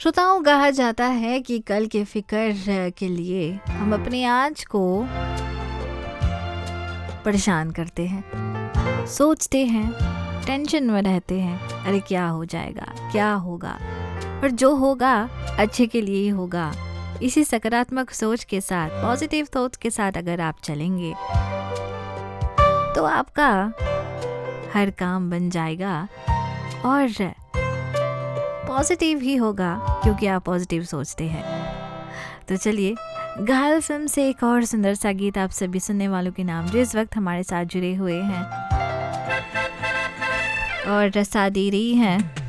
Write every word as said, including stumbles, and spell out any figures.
श्रोताओं, कहा जाता है कि कल के फिक्र के लिए हम अपने आज को परेशान करते हैं, सोचते हैं, टेंशन में रहते हैं। अरे क्या हो जाएगा, क्या होगा, और जो होगा अच्छे के लिए ही होगा। इसी सकारात्मक सोच के साथ, पॉजिटिव थॉट के साथ अगर आप चलेंगे तो आपका हर काम बन जाएगा और पॉजिटिव ही होगा, क्योंकि आप पॉजिटिव सोचते हैं। तो चलिए, घायल फिल्म से एक और सुंदर सा गीत आप सभी सुनने वालों के नाम जो इस वक्त हमारे साथ जुड़े हुए हैं और रसा दे रही हैं